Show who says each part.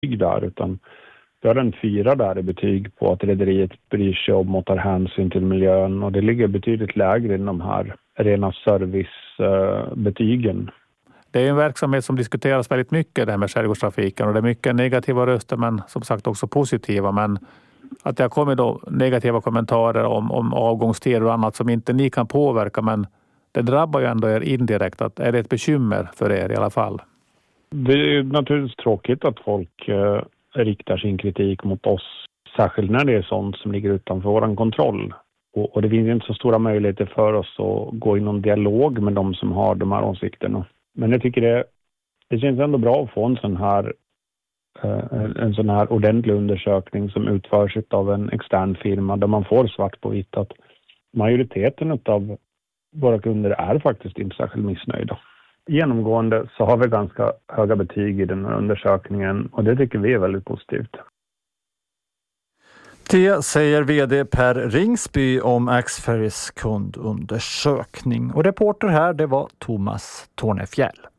Speaker 1: där, utan vi har en 4 där i betyg på att rederiet bryr sig om och tar hänsyn till miljön, och det ligger betydligt lägre än de här rena servicebetygen.
Speaker 2: Det är en verksamhet som diskuteras väldigt mycket, det här med skärgårdstrafiken, och det är mycket negativa röster men som sagt också positiva. Men att det har kommit då negativa kommentarer om avgångstider och annat som inte ni kan påverka, men det drabbar ju ändå er indirekt. Att är det ett bekymmer för er i alla fall?
Speaker 1: Det är naturligtvis tråkigt att folk riktar sin kritik mot oss, särskilt när det är sånt som ligger utanför vår kontroll. Och det finns inte så stora möjligheter för oss att gå i någon dialog med de som har de här åsikterna. Men jag tycker det känns ändå bra att få en sån här ordentlig undersökning som utförs av en extern firma, där man får svart på vitt att majoriteten av våra kunder är faktiskt inte särskilt missnöjda. Genomgående så har vi ganska höga betyg i den här undersökningen, och det tycker vi är väldigt positivt.
Speaker 3: Det säger vd Per Ringsby om Axferrys kundundersökning. Och reporter här, det var Thomas Tornefjäll.